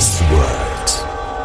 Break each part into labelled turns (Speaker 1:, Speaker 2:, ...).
Speaker 1: Elvis World.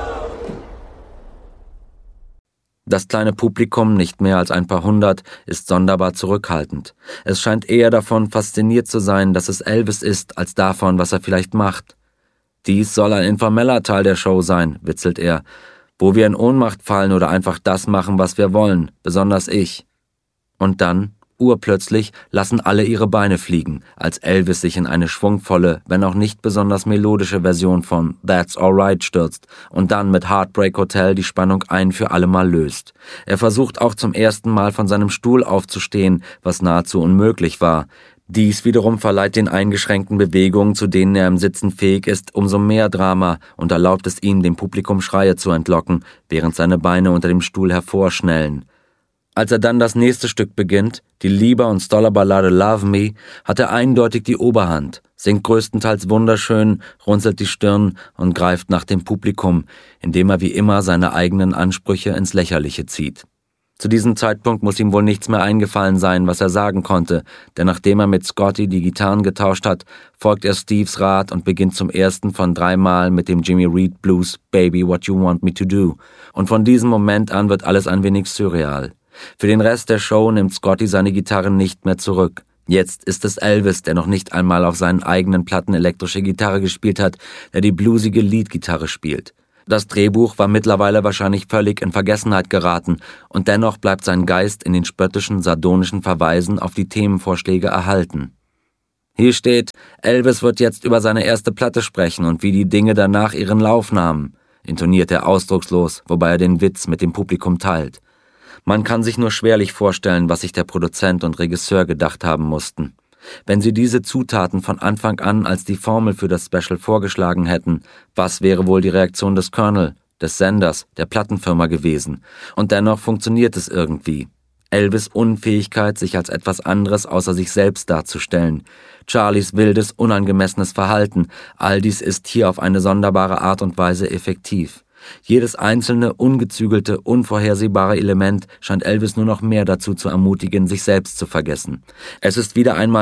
Speaker 2: Das kleine Publikum, nicht mehr als ein paar hundert, ist sonderbar zurückhaltend. Es scheint eher davon fasziniert zu sein, dass es Elvis ist, als davon, was er vielleicht macht. Dies soll ein informeller Teil der Show sein, witzelt er, wo wir in Ohnmacht fallen oder einfach das machen, was wir wollen, besonders ich. Und dann, urplötzlich, lassen alle ihre Beine fliegen, als Elvis sich in eine schwungvolle, wenn auch nicht besonders melodische Version von That's Alright stürzt und dann mit Heartbreak Hotel die Spannung ein für alle Mal löst. Er versucht auch zum ersten Mal von seinem Stuhl aufzustehen, was nahezu unmöglich war. Dies wiederum verleiht den eingeschränkten Bewegungen, zu denen er im Sitzen fähig ist, umso mehr Drama und erlaubt es ihm, dem Publikum Schreie zu entlocken, während seine Beine unter dem Stuhl hervorschnellen. Als er dann das nächste Stück beginnt, die Liebe- und Stoller-Ballade Love Me, hat er eindeutig die Oberhand, singt größtenteils wunderschön, runzelt die Stirn und greift nach dem Publikum, indem er wie immer seine eigenen Ansprüche ins Lächerliche zieht. Zu diesem Zeitpunkt muss ihm wohl nichts mehr eingefallen sein, was er sagen konnte, denn nachdem er mit Scotty die Gitarren getauscht hat, folgt er Steves Rat und beginnt zum ersten von 3 Mal mit dem Jimmy Reed Blues Baby What You Want Me to Do. Und von diesem Moment an wird alles ein wenig surreal. Für den Rest der Show nimmt Scotty seine Gitarre nicht mehr zurück. Jetzt ist es Elvis, der noch nicht einmal auf seinen eigenen Platten elektrische Gitarre gespielt hat, der die bluesige Leadgitarre spielt. Das Drehbuch war mittlerweile wahrscheinlich völlig in Vergessenheit geraten und dennoch bleibt sein Geist in den spöttischen, sardonischen Verweisen auf die Themenvorschläge erhalten. Hier steht, Elvis wird jetzt über seine erste Platte sprechen und wie die Dinge danach ihren Lauf nahmen, intoniert er ausdruckslos, wobei er den Witz mit dem Publikum teilt. Man kann sich nur schwerlich vorstellen, was sich der Produzent und Regisseur gedacht haben mussten. Wenn sie diese Zutaten von Anfang an als die Formel für das Special vorgeschlagen hätten, was wäre wohl die Reaktion des Colonel, des Senders, der Plattenfirma gewesen? Und dennoch funktioniert es irgendwie. Elvis' Unfähigkeit, sich als etwas anderes außer sich selbst darzustellen. Charlies wildes, unangemessenes Verhalten, all dies ist hier auf eine sonderbare Art und Weise effektiv. Jedes einzelne, ungezügelte, unvorhersehbare Element scheint Elvis nur noch mehr dazu zu ermutigen, sich selbst zu vergessen. Es ist wieder einmal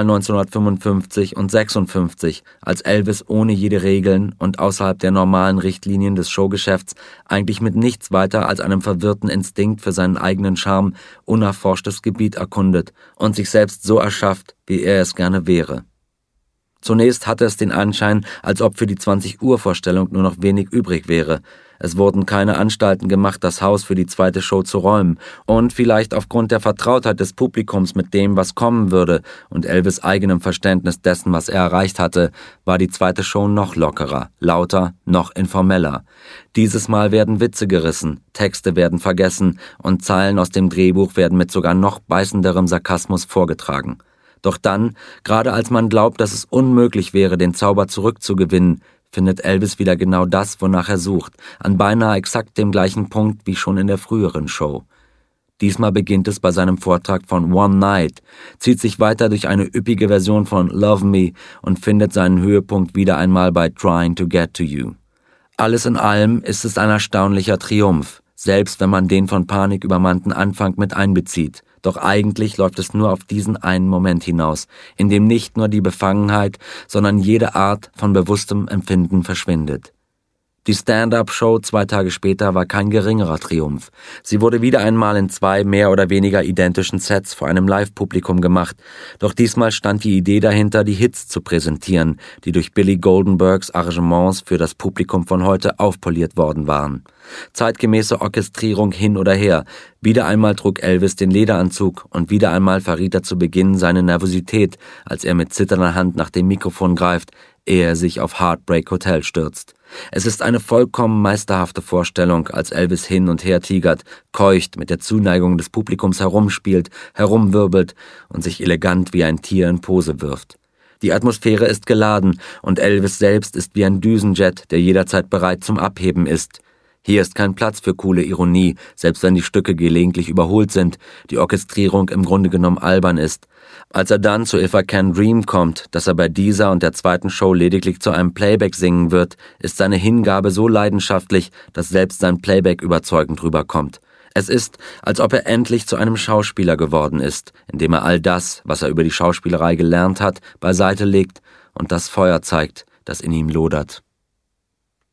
Speaker 2: 1955 und 56, als Elvis ohne jede Regeln und außerhalb der normalen Richtlinien des Showgeschäfts eigentlich mit nichts weiter als einem verwirrten Instinkt für seinen eigenen Charme unerforschtes Gebiet erkundet und sich selbst so erschafft, wie er es gerne wäre. Zunächst hatte es den Anschein, als ob für die 20-Uhr-Vorstellung nur noch wenig übrig wäre. Es wurden keine Anstalten gemacht, das Haus für die zweite Show zu räumen. Und vielleicht aufgrund der Vertrautheit des Publikums mit dem, was kommen würde, und Elvis' eigenem Verständnis dessen, was er erreicht hatte, war die zweite Show noch lockerer, lauter, noch informeller. Dieses Mal werden Witze gerissen, Texte werden vergessen und Zeilen aus dem Drehbuch werden mit sogar noch beißenderem Sarkasmus vorgetragen. Doch dann, gerade als man glaubt, dass es unmöglich wäre, den Zauber zurückzugewinnen, findet Elvis wieder genau das, wonach er sucht, an beinahe exakt dem gleichen Punkt wie schon in der früheren Show. Diesmal beginnt es bei seinem Vortrag von One Night, zieht sich weiter durch eine üppige Version von Love Me und findet seinen Höhepunkt wieder einmal bei Trying to Get to You. Alles in allem ist es ein erstaunlicher Triumph, selbst wenn man den von Panik übermannten Anfang mit einbezieht. Doch eigentlich läuft es nur auf diesen einen Moment hinaus, in dem nicht nur die Befangenheit, sondern jede Art von bewusstem Empfinden verschwindet. Die Stand-up-Show 2 Tage später war kein geringerer Triumph. Sie wurde wieder einmal in 2 mehr oder weniger identischen Sets vor einem Live-Publikum gemacht, doch diesmal stand die Idee dahinter, die Hits zu präsentieren, die durch Billy Goldenbergs Arrangements für das Publikum von heute aufpoliert worden waren. Zeitgemäße Orchestrierung hin oder her, wieder einmal trug Elvis den Lederanzug und wieder einmal verriet er zu Beginn seine Nervosität, als er mit zitternder Hand nach dem Mikrofon greift, ehe er sich auf Heartbreak Hotel stürzt. Es ist eine vollkommen meisterhafte Vorstellung, als Elvis hin und her tigert, keucht, mit der Zuneigung des Publikums herumspielt, herumwirbelt und sich elegant wie ein Tier in Pose wirft. Die Atmosphäre ist geladen und Elvis selbst ist wie ein Düsenjet, der jederzeit bereit zum Abheben ist. Hier ist kein Platz für coole Ironie, selbst wenn die Stücke gelegentlich überholt sind, die Orchestrierung im Grunde genommen albern ist. Als er dann zu If I Can Dream kommt, dass er bei dieser und der zweiten Show lediglich zu einem Playback singen wird, ist seine Hingabe so leidenschaftlich, dass selbst sein Playback überzeugend rüberkommt. Es ist, als ob er endlich zu einem Schauspieler geworden ist, indem er all das, was er über die Schauspielerei gelernt hat, beiseite legt und das Feuer zeigt, das in ihm lodert.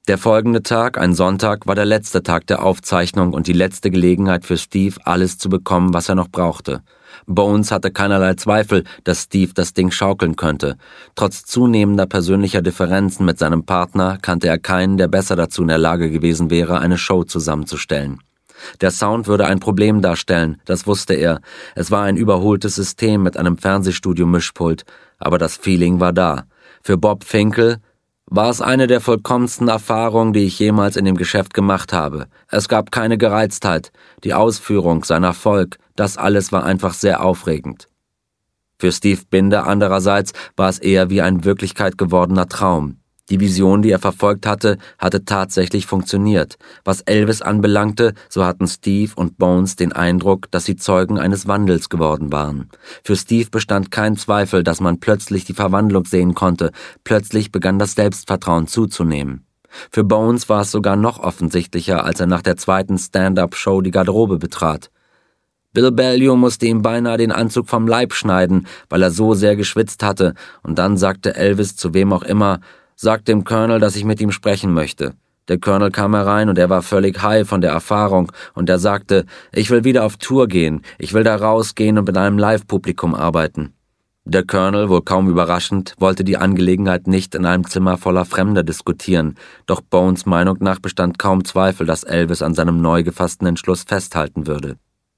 Speaker 2: Der folgende Tag, ein Sonntag, war der letzte Tag der Aufzeichnung und die letzte Gelegenheit für Steve, alles zu bekommen, was er noch brauchte. Bones hatte keinerlei Zweifel, dass Steve das Ding schaukeln könnte. Trotz zunehmender persönlicher Differenzen mit seinem Partner kannte er keinen, der besser dazu in der Lage gewesen wäre, eine Show zusammenzustellen. Der Sound würde ein Problem darstellen, das wusste er. Es war ein überholtes System mit einem Fernsehstudio-Mischpult, aber das Feeling war da. Für Bob Finkel war es eine der vollkommensten Erfahrungen, die ich jemals in dem Geschäft gemacht habe. Es gab keine Gereiztheit, die Ausführung, sein Erfolg, das alles war einfach sehr aufregend. Für Steve Binder andererseits war es eher wie ein Wirklichkeit gewordener Traum. Die Vision, die er verfolgt hatte, hatte tatsächlich funktioniert. Was Elvis anbelangte, so hatten Steve und Bones den Eindruck, dass sie Zeugen eines Wandels geworden waren. Für Steve bestand kein Zweifel, dass man plötzlich die Verwandlung sehen konnte. Plötzlich begann das Selbstvertrauen zuzunehmen. Für Bones war es sogar noch offensichtlicher, als er nach der zweiten Stand-up-Show die Garderobe betrat. Bill Bellio musste ihm beinahe den Anzug vom Leib schneiden, weil er so sehr geschwitzt hatte, und dann sagte Elvis zu wem auch immer: »Sag dem Colonel, dass ich mit ihm sprechen möchte.« Der Colonel kam herein und er war völlig high von der Erfahrung und er sagte: »Ich will wieder auf Tour gehen, ich will da rausgehen und mit einem Live-Publikum arbeiten.« Der Colonel, wohl kaum überraschend, wollte die Angelegenheit nicht in einem Zimmer voller Fremder diskutieren, doch Bones' Meinung nach bestand kaum Zweifel, dass Elvis an seinem neu gefassten Entschluss festhalten würde.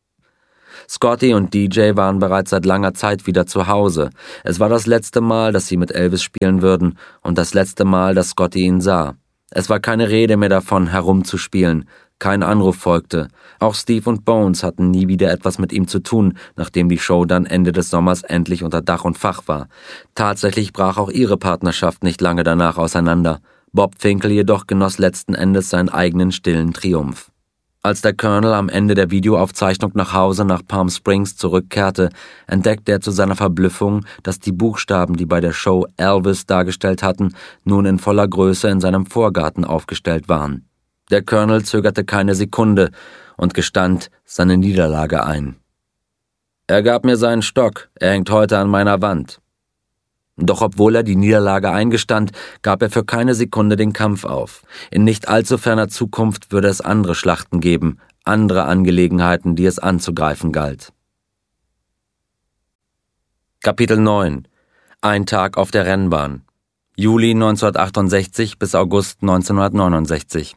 Speaker 2: Scotty und DJ waren bereits seit langer Zeit wieder zu Hause. Es war das letzte Mal, dass sie mit Elvis spielen würden und das letzte Mal, dass Scotty ihn sah. Es war keine Rede mehr davon, herumzuspielen. Kein Anruf folgte. Auch Steve und Bones hatten nie wieder etwas mit ihm zu tun, nachdem die Show dann Ende des Sommers endlich unter Dach und Fach war. Tatsächlich brach auch ihre Partnerschaft nicht lange danach auseinander. Bob Finkel jedoch genoss letzten Endes seinen eigenen stillen Triumph. Als der Colonel am Ende der Videoaufzeichnung nach Hause nach Palm Springs zurückkehrte, entdeckte er zu seiner Verblüffung, dass die Buchstaben, die bei der Show Elvis dargestellt hatten, nun in voller Größe in seinem Vorgarten aufgestellt waren. Der Colonel zögerte keine Sekunde und gestand seine Niederlage ein. »Er gab mir seinen Stock, er hängt heute an meiner Wand.« Doch obwohl er die Niederlage eingestand, gab er für keine Sekunde den Kampf auf. In nicht allzu ferner Zukunft würde es andere Schlachten geben, andere Angelegenheiten, die es anzugreifen galt. Kapitel 9 – Ein Tag auf der Rennbahn. Juli 1968 bis August 1969.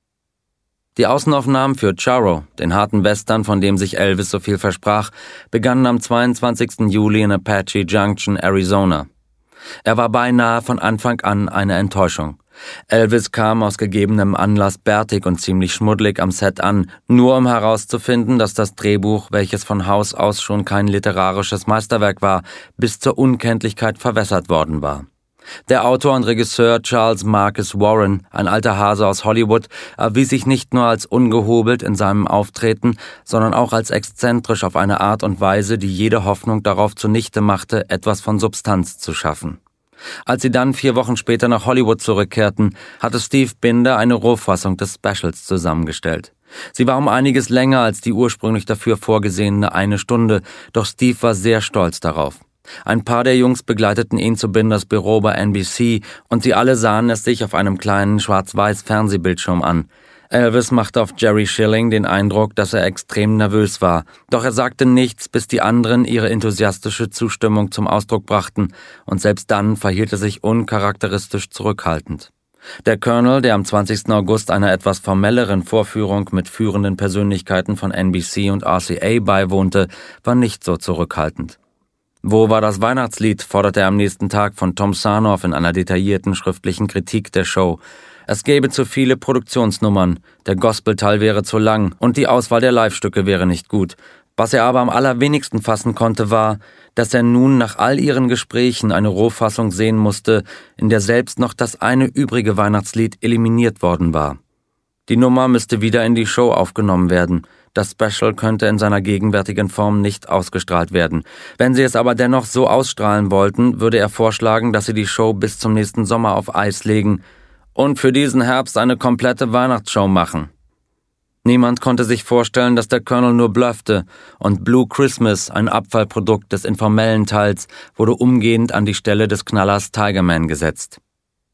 Speaker 2: Die Außenaufnahmen für Charro, den harten Western, von dem sich Elvis so viel versprach, begannen am 22. Juli in Apache Junction, Arizona. Er war beinahe von Anfang an eine Enttäuschung. Elvis kam aus gegebenem Anlass bärtig und ziemlich schmuddelig am Set an, nur um herauszufinden, dass das Drehbuch, welches von Haus aus schon kein literarisches Meisterwerk war, bis zur Unkenntlichkeit verwässert worden war. Der Autor und Regisseur Charles Marcus Warren, ein alter Hase aus Hollywood, erwies sich nicht nur als ungehobelt in seinem Auftreten, sondern auch als exzentrisch auf eine Art und Weise, die jede Hoffnung darauf zunichte machte, etwas von Substanz zu schaffen. Als sie dann 4 Wochen später nach Hollywood zurückkehrten, hatte Steve Binder eine Rohfassung des Specials zusammengestellt. Sie war um einiges länger als die ursprünglich dafür vorgesehene 1 Stunde, doch Steve war sehr stolz darauf. Ein paar der Jungs begleiteten ihn zu Binders Büro bei NBC und sie alle sahen es sich auf einem kleinen Schwarz-Weiß-Fernsehbildschirm an. Elvis machte auf Jerry Schilling den Eindruck, dass er extrem nervös war, doch er sagte nichts, bis die anderen ihre enthusiastische Zustimmung zum Ausdruck brachten, und selbst dann verhielt er sich uncharakteristisch zurückhaltend. Der Colonel, der am 20. August einer etwas formelleren Vorführung mit führenden Persönlichkeiten von NBC und RCA beiwohnte, war nicht so zurückhaltend. »Wo war das Weihnachtslied?« forderte er am nächsten Tag von Tom Sarnoff in einer detaillierten schriftlichen Kritik der Show. Es gäbe zu viele Produktionsnummern, der Gospelteil wäre zu lang und die Auswahl der Live-Stücke wäre nicht gut. Was er aber am allerwenigsten fassen konnte, war, dass er nun nach all ihren Gesprächen eine Rohfassung sehen musste, in der selbst noch das eine übrige Weihnachtslied eliminiert worden war. Die Nummer müsste wieder in die Show aufgenommen werden. Das Special könnte in seiner gegenwärtigen Form nicht ausgestrahlt werden. Wenn sie es aber dennoch so ausstrahlen wollten, würde er vorschlagen, dass sie die Show bis zum nächsten Sommer auf Eis legen und für diesen Herbst eine komplette Weihnachtsshow machen. Niemand konnte sich vorstellen, dass der Colonel nur bluffte, und Blue Christmas, ein Abfallprodukt des informellen Teils, wurde umgehend an die Stelle des Knallers Tigerman gesetzt.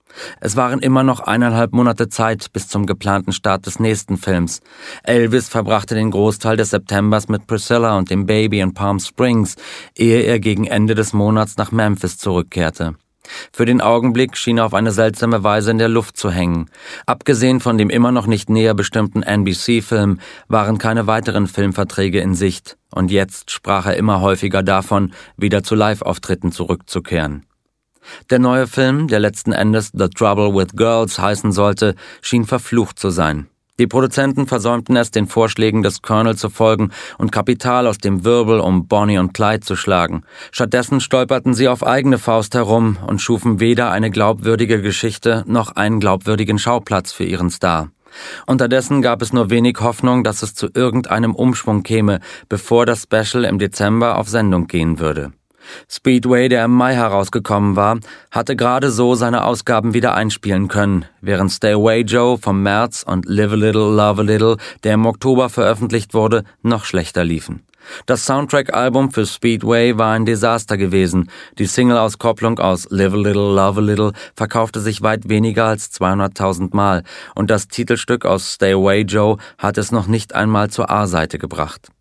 Speaker 2: Es waren immer noch 1,5 Monate Zeit bis zum geplanten Start des nächsten Films. Elvis verbrachte den Großteil des Septembers mit Priscilla und dem Baby in Palm Springs, ehe er gegen Ende des Monats nach Memphis zurückkehrte. Für den Augenblick schien er auf eine seltsame Weise in der Luft zu hängen. Abgesehen von dem immer noch nicht näher bestimmten NBC-Film waren keine weiteren Filmverträge in Sicht. Und jetzt sprach er immer häufiger davon, wieder zu Live-Auftritten zurückzukehren. Der neue Film, der letzten Endes The Trouble with Girls heißen sollte, schien verflucht zu sein. Die Produzenten versäumten es, den Vorschlägen des Colonel zu folgen und Kapital aus dem Wirbel um Bonnie und Clyde zu schlagen. Stattdessen stolperten sie auf eigene Faust herum und schufen weder eine glaubwürdige Geschichte noch einen glaubwürdigen Schauplatz für ihren Star. Unterdessen gab es nur wenig Hoffnung, dass es zu irgendeinem Umschwung käme, bevor das Special im Dezember auf Sendung gehen würde. Speedway, der im Mai herausgekommen war, hatte gerade so seine Ausgaben wieder einspielen können, während Stay Away Joe vom März und Live a Little, Love a Little, der im Oktober veröffentlicht wurde, noch schlechter liefen. Das Soundtrack-Album für Speedway war ein Desaster gewesen. Die Single-Auskopplung aus Live a Little, Love a Little verkaufte sich weit weniger als 200.000 Mal und das Titelstück aus Stay Away Joe hat es noch nicht einmal zur A-Seite gebracht.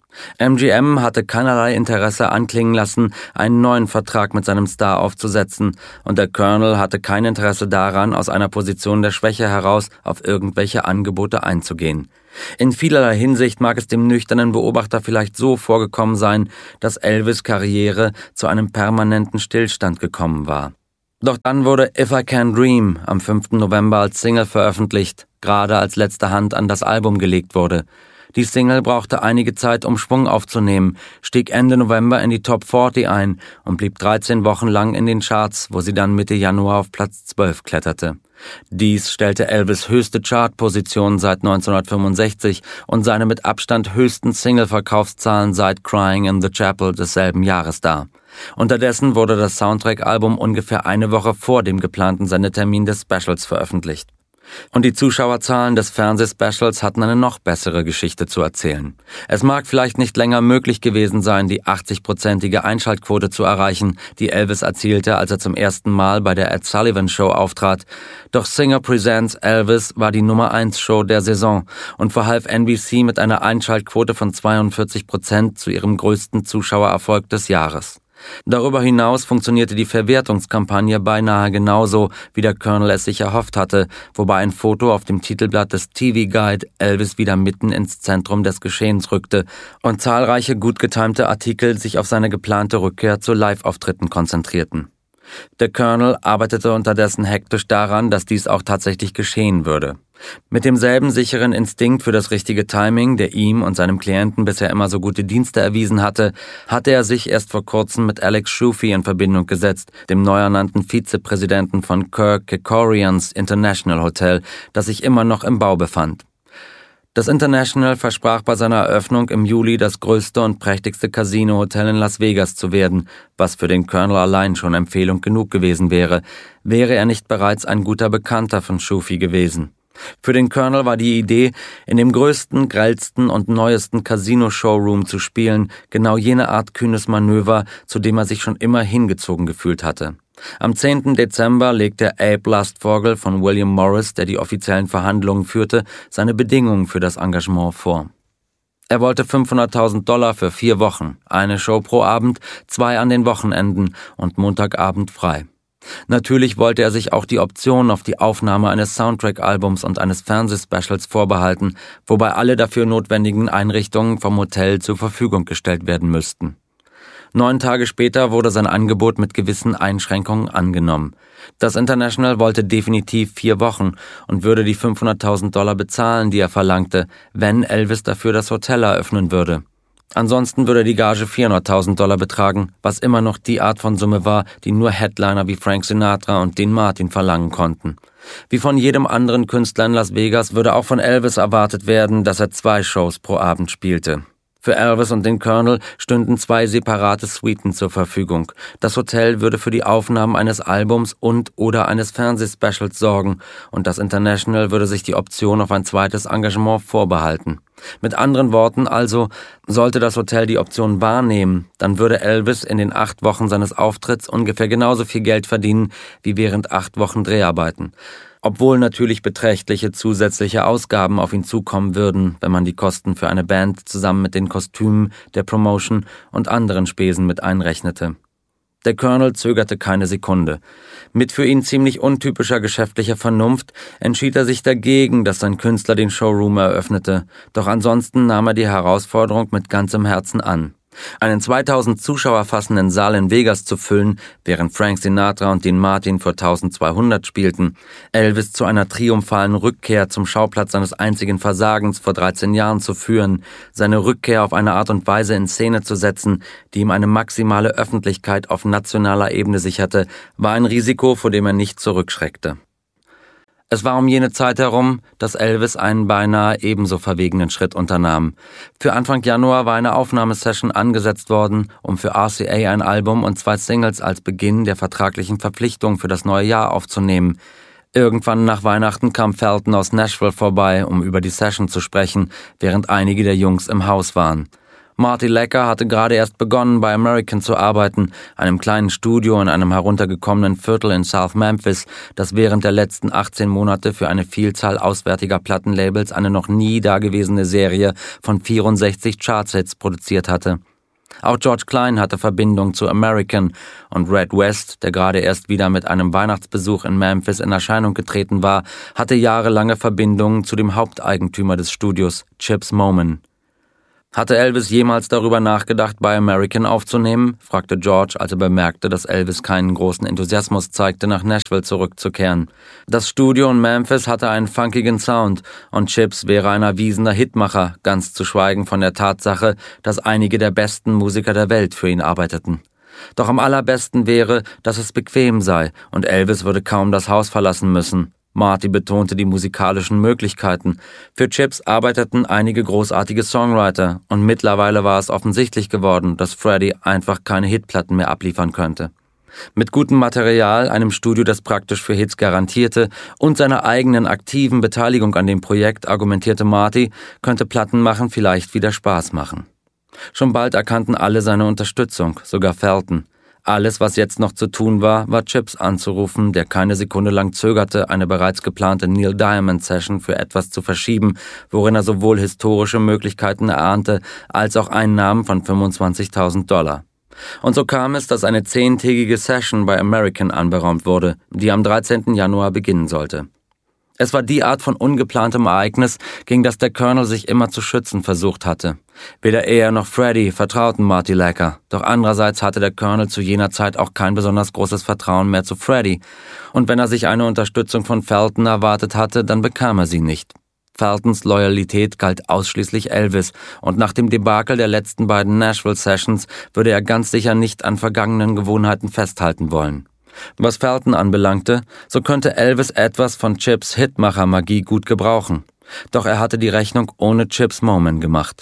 Speaker 2: MGM hatte keinerlei Interesse anklingen lassen, einen neuen Vertrag mit seinem Star aufzusetzen, und der Colonel hatte kein Interesse daran, aus einer Position der Schwäche heraus auf irgendwelche Angebote einzugehen. In vielerlei Hinsicht mag es dem nüchternen Beobachter vielleicht so vorgekommen sein, dass Elvis' Karriere zu einem permanenten Stillstand gekommen war. Doch dann wurde If I Can Dream am 5. November als Single veröffentlicht, gerade als letzte Hand an das Album gelegt wurde. Die Single brauchte einige Zeit, um Schwung aufzunehmen, stieg Ende November in die Top 40 ein und blieb 13 Wochen lang in den Charts, wo sie dann Mitte Januar auf Platz 12 kletterte. Dies stellte Elvis' höchste Chartposition seit 1965 und seine mit Abstand höchsten Single-Verkaufszahlen seit Crying in the Chapel desselben Jahres dar. Unterdessen wurde das Soundtrack-Album ungefähr eine Woche vor dem geplanten Sendetermin des Specials veröffentlicht. Und die Zuschauerzahlen des Fernsehspecials hatten eine noch bessere Geschichte zu erzählen. Es mag vielleicht nicht länger möglich gewesen sein, die 80-prozentige Einschaltquote zu erreichen, die Elvis erzielte, als er zum ersten Mal bei der Ed Sullivan Show auftrat. Doch Singer Presents Elvis war die Nummer-1-Show der Saison und verhalf NBC mit einer Einschaltquote von 42% zu ihrem größten Zuschauererfolg des Jahres. Darüber hinaus funktionierte die Verwertungskampagne beinahe genauso, wie der Colonel es sich erhofft hatte, wobei ein Foto auf dem Titelblatt des TV Guide Elvis wieder mitten ins Zentrum des Geschehens rückte und zahlreiche gut getimte Artikel sich auf seine geplante Rückkehr zu Live-Auftritten konzentrierten. Der Colonel arbeitete unterdessen hektisch daran, dass dies auch tatsächlich geschehen würde. Mit demselben sicheren Instinkt für das richtige Timing, der ihm und seinem Klienten bisher immer so gute Dienste erwiesen hatte, hatte er sich erst vor kurzem mit Alex Schufi in Verbindung gesetzt, dem neu ernannten Vizepräsidenten von Kirk Kerkorians International Hotel, das sich immer noch im Bau befand. Das International versprach bei seiner Eröffnung im Juli das größte und prächtigste Casino-Hotel in Las Vegas zu werden, was für den Colonel allein schon Empfehlung genug gewesen wäre er nicht bereits ein guter Bekannter von Schufi gewesen. Für den Colonel war die Idee, in dem größten, grellsten und neuesten Casino-Showroom zu spielen, genau jene Art kühnes Manöver, zu dem er sich schon immer hingezogen gefühlt hatte. Am 10. Dezember legte Abe Lastvogel von William Morris, der die offiziellen Verhandlungen führte, seine Bedingungen für das Engagement vor. Er wollte $500.000 für 4 Wochen, eine Show pro Abend, 2 an den Wochenenden und Montagabend frei. Natürlich wollte er sich auch die Option auf die Aufnahme eines Soundtrack-Albums und eines Fernsehspecials vorbehalten, wobei alle dafür notwendigen Einrichtungen vom Hotel zur Verfügung gestellt werden müssten. 9 Tage später wurde sein Angebot mit gewissen Einschränkungen angenommen. Das International wollte definitiv 4 Wochen und würde die $500.000 bezahlen, die er verlangte, wenn Elvis dafür das Hotel eröffnen würde. Ansonsten würde die Gage $400.000 betragen, was immer noch die Art von Summe war, die nur Headliner wie Frank Sinatra und Dean Martin verlangen konnten. Wie von jedem anderen Künstler in Las Vegas würde auch von Elvis erwartet werden, dass er 2 Shows pro Abend spielte. Für Elvis und den Colonel stünden 2 separate Suiten zur Verfügung. Das Hotel würde für die Aufnahmen eines Albums und/oder eines Fernsehspecials sorgen und das International würde sich die Option auf ein zweites Engagement vorbehalten. Mit anderen Worten also, sollte das Hotel die Option wahrnehmen, dann würde Elvis in den 8 Wochen seines Auftritts ungefähr genauso viel Geld verdienen wie während 8 Wochen Dreharbeiten. Obwohl natürlich beträchtliche zusätzliche Ausgaben auf ihn zukommen würden, wenn man die Kosten für eine Band zusammen mit den Kostümen, der Promotion und anderen Spesen mit einrechnete. Der Colonel zögerte keine Sekunde. Mit für ihn ziemlich untypischer geschäftlicher Vernunft entschied er sich dagegen, dass sein Künstler den Showroom eröffnete, doch ansonsten nahm er die Herausforderung mit ganzem Herzen an. Einen 2000 Zuschauer fassenden Saal in Vegas zu füllen, während Frank Sinatra und Dean Martin vor 1200 spielten, Elvis zu einer triumphalen Rückkehr zum Schauplatz seines einzigen Versagens vor 13 Jahren zu führen, seine Rückkehr auf eine Art und Weise in Szene zu setzen, die ihm eine maximale Öffentlichkeit auf nationaler Ebene sicherte, war ein Risiko, vor dem er nicht zurückschreckte. Es war um jene Zeit herum, dass Elvis einen beinahe ebenso verwegenen Schritt unternahm. Für Anfang Januar war eine Aufnahmesession angesetzt worden, um für RCA ein Album und 2 Singles als Beginn der vertraglichen Verpflichtung für das neue Jahr aufzunehmen. Irgendwann nach Weihnachten kam Felton aus Nashville vorbei, um über die Session zu sprechen, während einige der Jungs im Haus waren. Marty Lecker hatte gerade erst begonnen, bei American zu arbeiten, einem kleinen Studio in einem heruntergekommenen Viertel in South Memphis, das während der letzten 18 Monate für eine Vielzahl auswärtiger Plattenlabels eine noch nie dagewesene Serie von 64 Chartshits produziert hatte. Auch George Klein hatte Verbindung zu American und Red West, der gerade erst wieder mit einem Weihnachtsbesuch in Memphis in Erscheinung getreten war, hatte jahrelange Verbindungen zu dem Haupteigentümer des Studios, Chips Moman. Hatte Elvis jemals darüber nachgedacht, bei American aufzunehmen? Fragte George, als er bemerkte, dass Elvis keinen großen Enthusiasmus zeigte, nach Nashville zurückzukehren. Das Studio in Memphis hatte einen funkigen Sound und Chips wäre ein erwiesener Hitmacher, ganz zu schweigen von der Tatsache, dass einige der besten Musiker der Welt für ihn arbeiteten. Doch am allerbesten wäre, dass es bequem sei und Elvis würde kaum das Haus verlassen müssen. Marty betonte die musikalischen Möglichkeiten. Für Chips arbeiteten einige großartige Songwriter und mittlerweile war es offensichtlich geworden, dass Freddie einfach keine Hitplatten mehr abliefern könnte. Mit gutem Material, einem Studio, das praktisch für Hits garantierte und seiner eigenen aktiven Beteiligung an dem Projekt, argumentierte Marty, könnte Plattenmachen vielleicht wieder Spaß machen. Schon bald erkannten alle seine Unterstützung, sogar Felton. Alles, was jetzt noch zu tun war Chips anzurufen, der keine Sekunde lang zögerte, eine bereits geplante Neil Diamond-Session für etwas zu verschieben, worin er sowohl historische Möglichkeiten erahnte, als auch Einnahmen von $25.000. Und so kam es, dass eine 10-tägige Session bei American anberaumt wurde, die am 13. Januar beginnen sollte. Es war die Art von ungeplantem Ereignis, gegen das der Colonel sich immer zu schützen versucht hatte. Weder er noch Freddie vertrauten Marty Lecker, doch andererseits hatte der Colonel zu jener Zeit auch kein besonders großes Vertrauen mehr zu Freddie. Und wenn er sich eine Unterstützung von Felton erwartet hatte, dann bekam er sie nicht. Feltons Loyalität galt ausschließlich Elvis und nach dem Debakel der letzten beiden Nashville-Sessions würde er ganz sicher nicht an vergangenen Gewohnheiten festhalten wollen. Was Felton anbelangte, so könnte Elvis etwas von Chips Hitmacher-Magie gut gebrauchen. Doch er hatte die Rechnung ohne Chips Moman gemacht.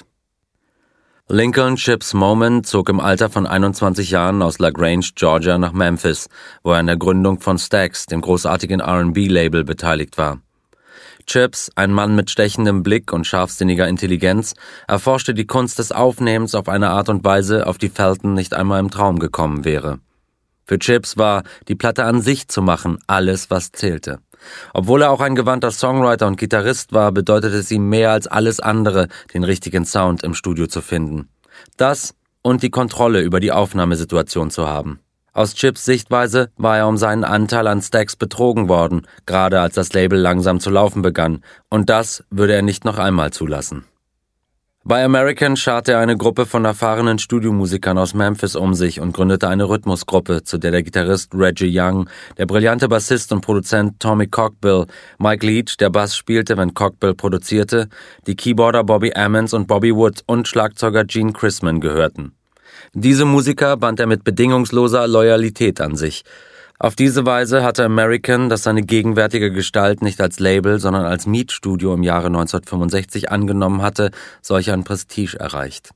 Speaker 2: Lincoln Chips Moman zog im Alter von 21 Jahren aus LaGrange, Georgia, nach Memphis, wo er an der Gründung von Stax, dem großartigen R&B-Label, beteiligt war. Chips, ein Mann mit stechendem Blick und scharfsinniger Intelligenz, erforschte die Kunst des Aufnehmens auf eine Art und Weise, auf die Felton nicht einmal im Traum gekommen wäre. Für Chips war, die Platte an sich zu machen, alles, was zählte. Obwohl er auch ein gewandter Songwriter und Gitarrist war, bedeutete es ihm mehr als alles andere, den richtigen Sound im Studio zu finden. Das und die Kontrolle über die Aufnahmesituation zu haben. Aus Chips Sichtweise war er um seinen Anteil an Stax betrogen worden, gerade als das Label langsam zu laufen begann, und das würde er nicht noch einmal zulassen. Bei American scharte er eine Gruppe von erfahrenen Studiomusikern aus Memphis um sich und gründete eine Rhythmusgruppe, zu der der Gitarrist Reggie Young, der brillante Bassist und Produzent Tommy Cockbill, Mike Leach, der Bass spielte, wenn Cockbill produzierte, die Keyboarder Bobby Ammons und Bobby Wood und Schlagzeuger Gene Chrisman gehörten. Diese Musiker band er mit bedingungsloser Loyalität an sich. Auf diese Weise hatte American, das seine gegenwärtige Gestalt nicht als Label, sondern als Mietstudio im Jahre 1965 angenommen hatte, solch ein Prestige erreicht.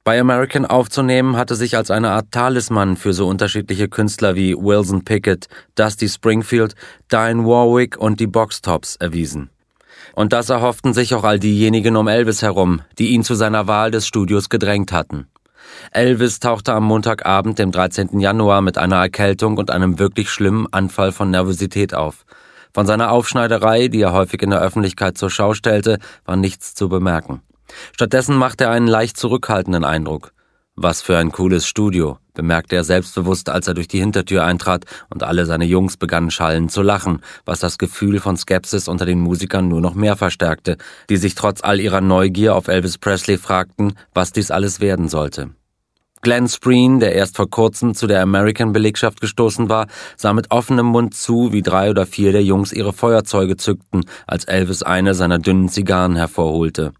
Speaker 2: Bei American aufzunehmen hatte sich als eine Art Talisman für so unterschiedliche Künstler wie Wilson Pickett, Dusty Springfield, Dionne Warwick und die Box Tops erwiesen. Und das erhofften sich auch all diejenigen um Elvis herum, die ihn zu seiner Wahl des Studios gedrängt hatten. Elvis tauchte am Montagabend, dem 13. Januar, mit einer Erkältung und einem wirklich schlimmen Anfall von Nervosität auf. Von seiner Aufschneiderei, die er häufig in der Öffentlichkeit zur Schau stellte, war nichts zu bemerken. Stattdessen machte er einen leicht zurückhaltenden Eindruck. »Was für ein cooles Studio«, bemerkte er selbstbewusst, als er durch die Hintertür eintrat und alle seine Jungs begannen schallend zu lachen, was das Gefühl von Skepsis unter den Musikern nur noch mehr verstärkte, die sich trotz all ihrer Neugier auf Elvis Presley fragten, was dies alles werden sollte. Glenn Spreen, der erst vor kurzem zu der American-Belegschaft gestoßen war, sah mit offenem Mund zu, wie 3 oder 4 der Jungs ihre Feuerzeuge zückten, als Elvis eine seiner dünnen Zigarren hervorholte.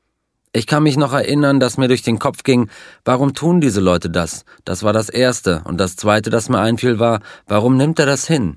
Speaker 2: Ich kann mich noch erinnern, dass mir durch den Kopf ging, warum tun diese Leute das? Das war das Erste. Und das Zweite, das mir einfiel, war, warum nimmt er das hin?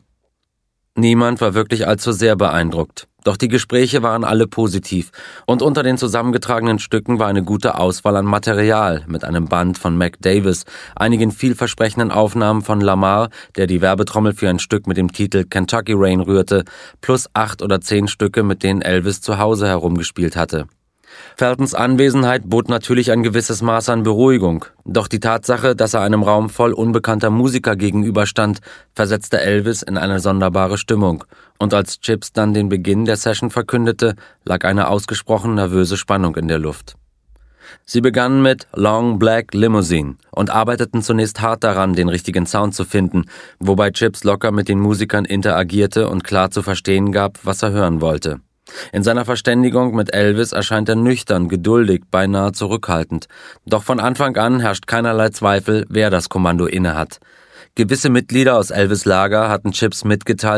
Speaker 2: Niemand war wirklich allzu sehr beeindruckt. Doch die Gespräche waren alle positiv. Und unter den zusammengetragenen Stücken war eine gute Auswahl an Material mit einem Band von Mac Davis, einigen vielversprechenden Aufnahmen von Lamar, der die Werbetrommel für ein Stück mit dem Titel Kentucky Rain rührte, plus 8 oder 10 Stücke, mit denen Elvis zu Hause herumgespielt hatte. Feltons Anwesenheit bot natürlich ein gewisses Maß an Beruhigung, doch die Tatsache, dass er einem Raum voll unbekannter Musiker gegenüberstand, versetzte Elvis in eine sonderbare Stimmung, und als Chips dann den Beginn der Session verkündete, lag eine ausgesprochen nervöse Spannung in der Luft. Sie begannen mit Long Black Limousine und arbeiteten zunächst hart daran, den richtigen Sound zu finden, wobei Chips locker mit den Musikern interagierte und klar zu verstehen gab, was er hören wollte. In seiner Verständigung mit Elvis erscheint er nüchtern, geduldig, beinahe zurückhaltend. Doch von Anfang an herrscht keinerlei Zweifel, wer das Kommando innehat. Gewisse Mitglieder aus Elvis' Lager hatten Chips mitgeteilt,